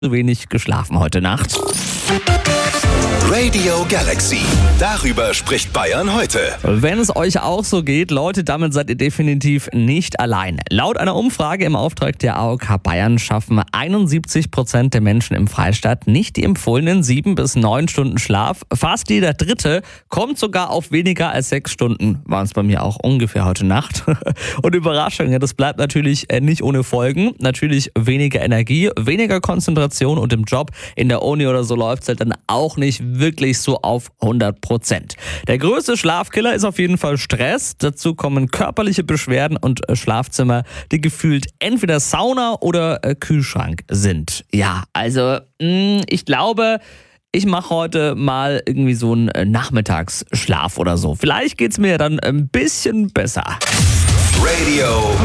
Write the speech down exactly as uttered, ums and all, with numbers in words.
zu wenig geschlafen heute Nacht. Radio Galaxy. Darüber spricht Bayern heute. Wenn es euch auch so geht, Leute, damit seid ihr definitiv nicht allein. Laut einer Umfrage im Auftrag der A O K Bayern schaffen einundsiebzig Prozent der Menschen im Freistaat nicht die empfohlenen sieben bis neun Stunden Schlaf. Fast jeder Dritte kommt sogar auf weniger als sechs Stunden. Waren es bei mir auch ungefähr heute Nacht. Und Überraschung, ja, das bleibt natürlich nicht ohne Folgen. Natürlich weniger Energie, weniger Konzentration und im Job, in der Uni oder so läuft es halt dann auch nicht wirklich so auf hundert Prozent. Der größte Schlafkiller ist auf jeden Fall Stress. Dazu kommen körperliche Beschwerden und Schlafzimmer, die gefühlt entweder Sauna oder Kühlschrank sind. Ja, also mh, ich glaube, ich mache heute mal irgendwie so einen Nachmittagsschlaf oder so. Vielleicht geht's mir dann ein bisschen besser. Radio